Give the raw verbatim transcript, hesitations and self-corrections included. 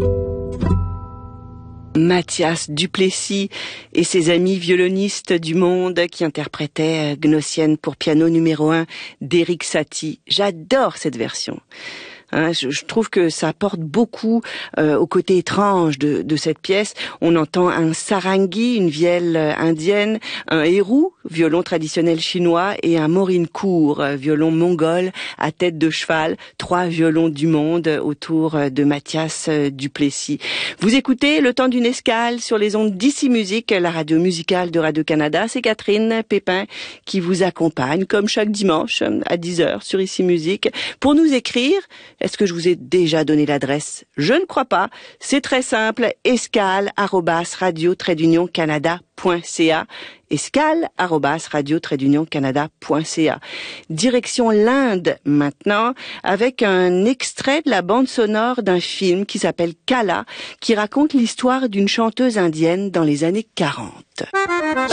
Mathias Duplessis et ses amis violonistes du monde qui interprétaient Gnossienne pour piano numéro un d'Erik Satie. J'adore cette version. Hein, je, je trouve que ça apporte beaucoup euh, au côté étrange de, de cette pièce. On entend un sarangi, une vielle indienne, un hérou, violon traditionnel chinois, et un morinkour, violon mongol à tête de cheval. Trois violons du monde autour de Mathias Duplessis. Vous écoutez Le Temps d'une escale sur les ondes d'Ici Musique, la radio musicale de Radio-Canada. C'est Catherine Pépin qui vous accompagne, comme chaque dimanche à dix heures sur Ici Musique. Pour nous écrire, est-ce que je vous ai déjà donné l'adresse? Je ne crois pas. C'est très simple. escale arobase radio trait d'union canada point c a. escale arobase radio trait d'union canada point c a. Direction l'Inde maintenant, avec un extrait de la bande sonore d'un film qui s'appelle Kala, qui raconte l'histoire d'une chanteuse indienne dans les années quarante.